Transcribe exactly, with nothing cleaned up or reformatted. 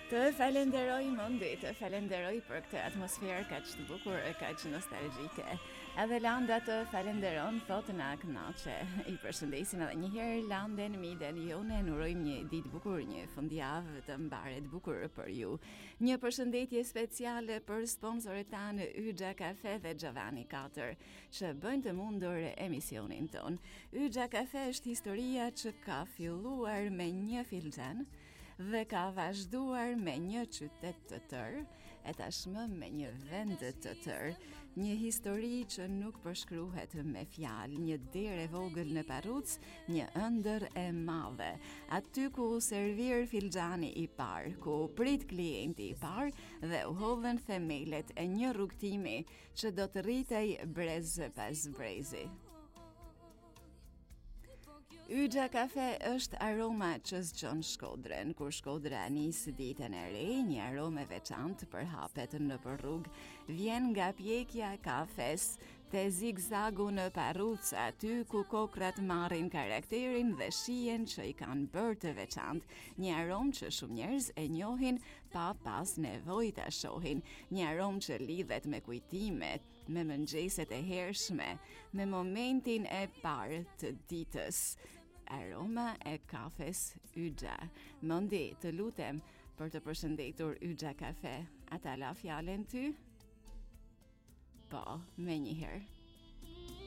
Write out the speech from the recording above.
Të falenderoj Mondi, të falenderoj për këtë atmosferë kaq të bukur e kaq nostalgjike. Edhe Landa të falenderon, thotë na kënaqe. I përshëndesim edhe një herë Landën, Miden, ju ne urojmë një ditë bukur, një fundjavë të mbaret bukur për ju. Një përshëndetje speciale për sponsorët tanë Yxha Kafe dhe Giovanni katër, që bëjnë të mundur emisionin ton. Yxha Kafe është historia që ka filluar me një filxhan dhe ka vazhduar me një qytet të tërë, e tashmë me një vend të tërë, një histori që nuk përshkruhet me fjalë, një derë e vogël në Parruc, një ëndër e madhe, aty ku u servir filxhani i parë, ku u prit klienti i parë dhe u hodhen themelet e një rrugtimi që do të rritej brez pas brezi. Yxha Kafe është aroma që zgjon Shkodrën, kur Shkodra nis ditën e re, një aromë e veçantë për hapet në rrugë, vjen nga pjekja e kafes te zigzagu në Parruc, aty ku kokrat marrin karakterin dhe shijen që i kanë bërë të veçantë, një aromë që shumë njerëz e njohin pa pas nevojë ta shohin, një aromë që lidhet me kujtimet, me mëngjeset e hershme, me momentin e parë të ditës. Aroma e kafes Yxha. Mondi, të lutem për të përshëndetur Yxha Kafe. A ta la fjalën ty? Po, me njëherë.